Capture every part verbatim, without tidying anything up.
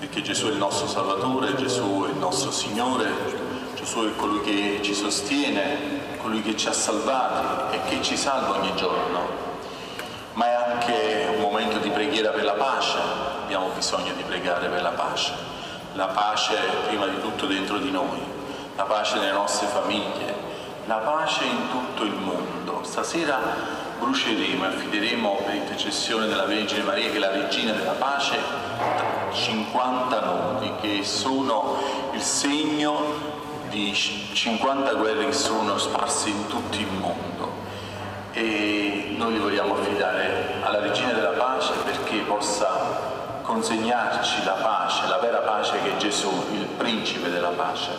perché Gesù è il nostro Salvatore, Gesù è il nostro Signore, Gesù è colui che ci sostiene, colui che ci ha salvati e che ci salva ogni giorno. Ma è anche un momento di preghiera per la pace, abbiamo bisogno di pregare per la pace. La pace prima di tutto dentro di noi, la pace nelle nostre famiglie, la pace in tutto il mondo. Stasera bruceremo e affideremo per intercessione della Vergine Maria, che è la Regina della Pace, cinquanta nodi che sono il segno di cinquanta guerre che sono sparse in tutto il mondo. E noi li vogliamo affidare alla Regina della Pace perché possa consegnarci la pace, la vera pace che è Gesù, il Principe della pace.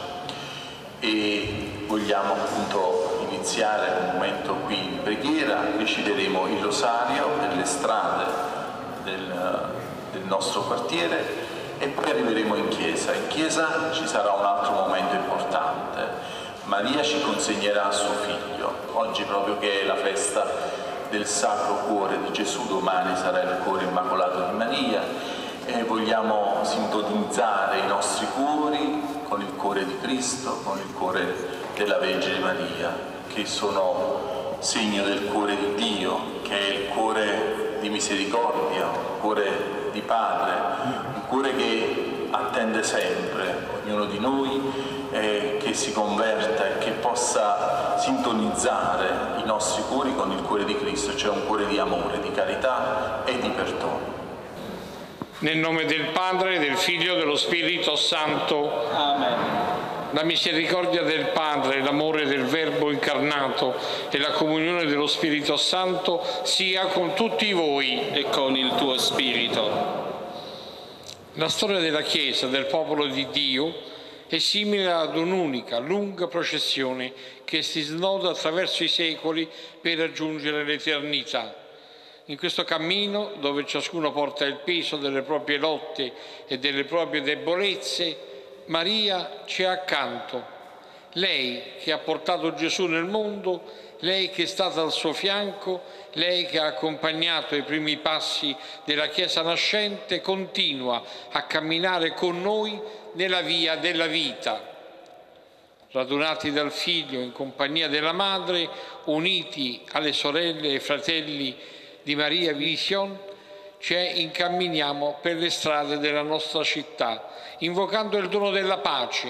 E vogliamo appunto iniziare un momento qui di preghiera, reciteremo il rosario per le strade del, del nostro quartiere e poi arriveremo in chiesa. In chiesa ci sarà un altro momento importante. Maria ci consegnerà suo figlio, oggi proprio che è la festa del Sacro Cuore di Gesù, domani sarà il Cuore Immacolato di Maria e vogliamo sintonizzare i nostri cuori con il cuore di Cristo, con il cuore della Vergine Maria, che sono segno del cuore di Dio, che è il cuore di misericordia, il cuore di Padre, un cuore che attende sempre ognuno di noi, eh, che si converta e che possa sintonizzare i nostri cuori con il cuore di Cristo, cioè un cuore di amore, di carità e di perdono. Nel nome del Padre, del Figlio e dello Spirito Santo. Amen. La misericordia del Padre, l'amore del Verbo incarnato e la comunione dello Spirito Santo sia con tutti voi e con il tuo spirito. La storia della Chiesa, del popolo di Dio, è simile ad un'unica, lunga processione che si snoda attraverso i secoli per raggiungere l'eternità. In questo cammino, dove ciascuno porta il peso delle proprie lotte e delle proprie debolezze, Maria ci è accanto. Lei che ha portato Gesù nel mondo, lei che è stata al suo fianco, lei che ha accompagnato i primi passi della Chiesa nascente, continua a camminare con noi nella via della vita. Radunati dal Figlio in compagnia della Madre, uniti alle sorelle e fratelli di Maria Vision, ci incamminiamo per le strade della nostra città, invocando il dono della pace